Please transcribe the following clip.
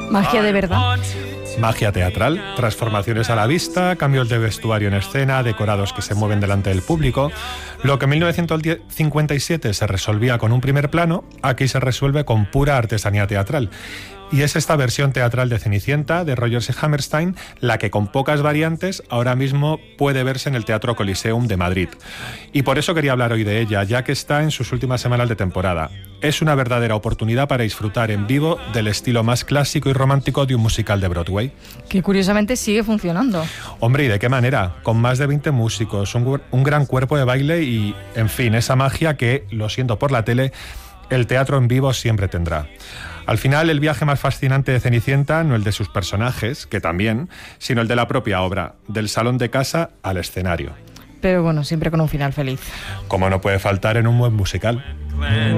Magia de verdad. Magia teatral, transformaciones a la vista, cambios de vestuario en escena, decorados que se mueven delante del público. Lo que en 1957 se resolvía con un primer plano, aquí se resuelve con pura artesanía teatral. Y es esta versión teatral de Cenicienta, de Rodgers y Hammerstein, la que con pocas variantes ahora mismo puede verse en el Teatro Coliseum de Madrid. Y por eso quería hablar hoy de ella, ya que está en sus últimas semanas de temporada. Es una verdadera oportunidad para disfrutar en vivo del estilo más clásico y romántico de un musical de Broadway. Que curiosamente sigue funcionando. Hombre, ¿y de qué manera? Con más de 20 músicos, un gran cuerpo de baile y, en fin, esa magia que, lo siento por la tele, el teatro en vivo siempre tendrá. Al final, el viaje más fascinante de Cenicienta no el de sus personajes, que también, sino el de la propia obra, del salón de casa al escenario. Pero bueno, siempre con un final feliz. Como no puede faltar en un buen musical.